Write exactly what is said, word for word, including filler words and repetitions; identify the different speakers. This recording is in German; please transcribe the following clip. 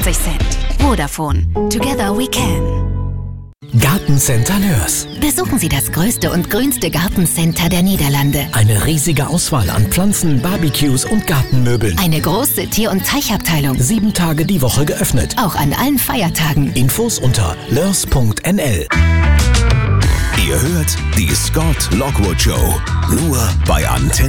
Speaker 1: fünfundachtzig Cent. Vodafone. Together we can.
Speaker 2: Gartencenter Lörs.
Speaker 3: Besuchen Sie das größte und grünste Gartencenter der Niederlande.
Speaker 2: Eine riesige Auswahl an Pflanzen, Barbecues und Gartenmöbeln.
Speaker 3: Eine große Tier- und Teichabteilung.
Speaker 2: Sieben Tage die Woche geöffnet.
Speaker 3: Auch an allen Feiertagen.
Speaker 2: Infos unter lörs punkt n l.
Speaker 4: Ihr hört die Scott Lockwood Show. Nur bei Antenne.